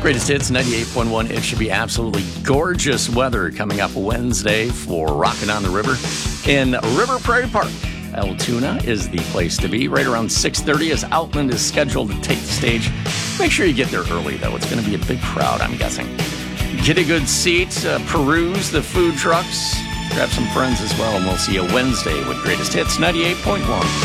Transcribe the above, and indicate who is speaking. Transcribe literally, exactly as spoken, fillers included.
Speaker 1: Greatest Hits ninety-eight point one. It should be absolutely gorgeous weather coming up Wednesday for Rockin' on the River in River Prairie Park. Altoona is the place to be right around six thirty as Outland is scheduled to take the stage. Make sure you get there early, though. It's going to be a big crowd, I'm guessing. Get a good seat, uh, peruse the food trucks, grab some friends as well, and we'll see you Wednesday with Greatest Hits ninety-eight point one.